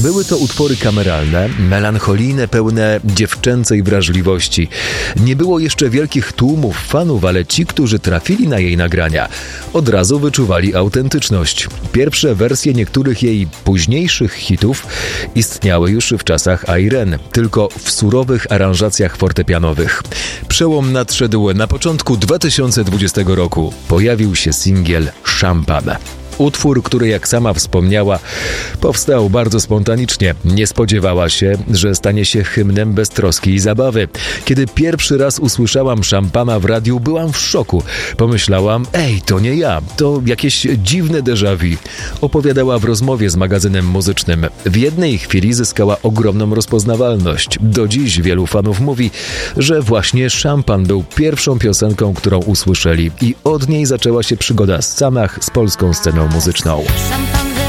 Były to utwory kameralne, melancholijne, pełne dziewczęcej wrażliwości. Nie było jeszcze wielkich tłumów fanów, ale ci, którzy trafili na jej nagrania, od razu wyczuwali autentyczność. Pierwsze wersje niektórych jej późniejszych hitów istniały już w czasach Irene, tylko w surowych aranżacjach fortepianowych. Przełom nadszedł na początku 2020 roku. Pojawił się singiel Szampan. Utwór, który, jak sama wspomniała, powstał bardzo spontanicznie. Nie spodziewała się, że stanie się hymnem beztroski i zabawy. Kiedy pierwszy raz usłyszałam Szampana w radiu, byłam w szoku. Pomyślałam, to nie ja, to jakieś dziwne déjà vu. Opowiadała w rozmowie z magazynem muzycznym. W jednej chwili zyskała ogromną rozpoznawalność. Do dziś wielu fanów mówi, że właśnie Szampan był pierwszą piosenką, którą usłyszeli i od niej zaczęła się przygoda Sanach z polską sceną muzyczną.